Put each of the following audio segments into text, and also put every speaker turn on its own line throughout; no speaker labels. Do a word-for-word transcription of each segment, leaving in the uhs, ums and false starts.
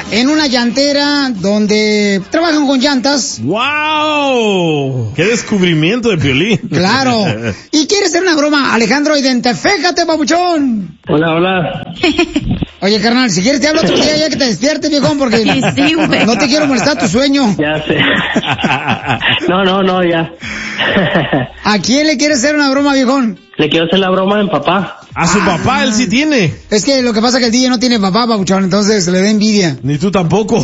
en una llantera donde trabajan con llantas.
¡Wow! ¡Qué descubrimiento de Piolín!
Claro. Y quiere hacer una broma. Alejandro, identifícate, papuchón.
Hola, hola.
Oye, carnal, si quieres te hablo otro día ya que te despiertes, viejón, porque
sí, güey.
No te quiero molestar tu sueño.
Ya sé. No, no, no, ya.
¿A quién le quieres hacer una broma, viejón?
Le quiero hacer la broma a mi papá.
A su
Ah.
papá, él sí tiene.
Es que lo que pasa es que el D J no tiene papá, papuchón, entonces le da envidia.
Ni tú tampoco.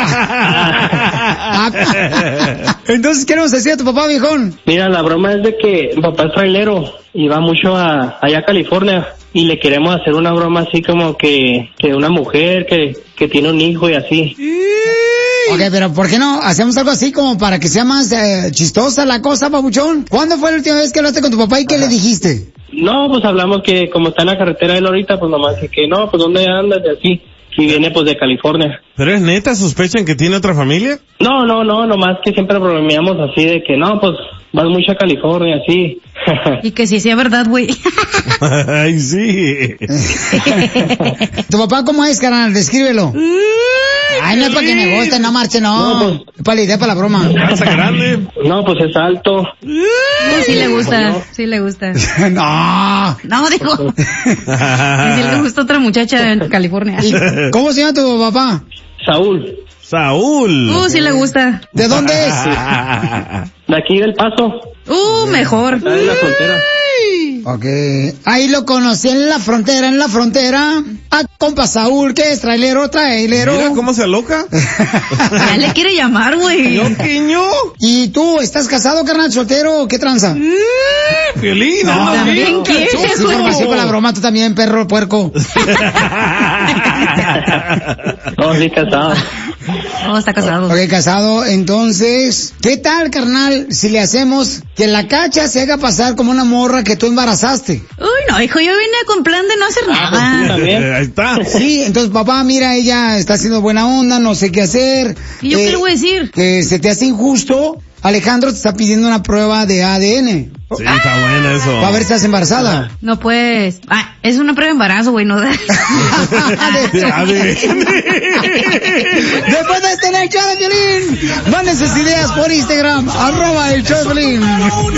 Ah. Entonces, ¿qué nos decía tu papá, viejón?
Mira, la broma es de que mi papá es trailero y va mucho a allá a California y le queremos hacer una broma así como que, que una mujer que, que tiene un hijo y así.
Ok, pero ¿por qué no hacemos algo así como para que sea más eh, chistosa la cosa, papuchón? ¿Cuándo fue la última vez que hablaste con tu papá y qué le dijiste?
No, pues hablamos que como está en la carretera él ahorita, pues nomás que, que no, pues ¿dónde andas? Y así. Y viene pues de California.
¿Pero es neta? ¿Sospechan que tiene otra familia?
No, no, no, nomás que siempre bromeamos así de que no, pues vas mucho a California, así.
Y que si sea verdad, güey.
Ay, sí.
¿Tu papá cómo es, carnal? Descríbelo. Ay, no es para que me guste, no marche, no.
No,
Es para la idea, para la broma.
Casa grande.
No, pues es alto.
Sí, sí le gusta, sí le gusta.
No.
No, digo. Que sí le gusta otra muchacha en California.
¿Y cómo se llama tu papá?
Saúl.
Saúl.
Uh, sí le gusta.
¿De dónde es?
De aquí del Paso.
Uh, mejor.
Está en la frontera.
Ok. Ahí lo conocí en la frontera, en la frontera. Ah, compa Saúl, ¿qué es? ¿Trailero, trailero?
Mira cómo se aloca.
Ya le quiere llamar, güey.
Yo, quiño.
¿Y tú, estás casado, carnal, soltero o qué tranza?
Piolín,
No,
anda
también
bien,
quieres,
cachoso.
Sí, pero así para la broma, tú también, perro puerco.
No, sí, casado.
No, está casado.
Ok, casado. Entonces, ¿qué tal, carnal, si le hacemos que la cacha se haga pasar como una morra que tú embarazaste?
Uy, no, hijo, yo vine con plan de no hacer
Ah, pues tú
nada.
también.
Eh, Ahí está.
Sí, entonces, papá, mira, ella está haciendo buena onda, no sé qué hacer.
¿Y yo
Eh,
qué le voy a decir?
Que se te hace injusto. Alejandro te está pidiendo una prueba de A D N.
Sí, está bueno eso.
Para ver si estás embarazada.
No, pues. Ah, es una prueba de embarazo, güey, no da.
A ver.
Después de este, el show de Piolín. Manden sus ideas por Instagram, arroba el show de Piolín.